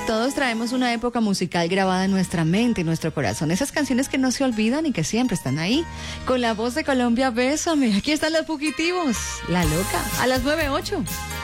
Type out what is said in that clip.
Todos traemos una época musical grabada en nuestra mente, en nuestro corazón. Esas canciones que no se olvidan y que siempre están ahí. Con la voz de Colombia, Bésame. Aquí están los fugitivos. La Loca. A las 9:08.